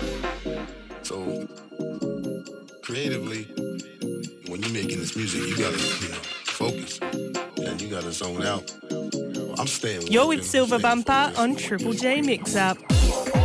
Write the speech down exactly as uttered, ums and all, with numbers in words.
So creatively, when you're making this music, you gotta, you know, focus and you gotta zone out. I'm staying. You're with Silver Bumper on Triple J Mix Up.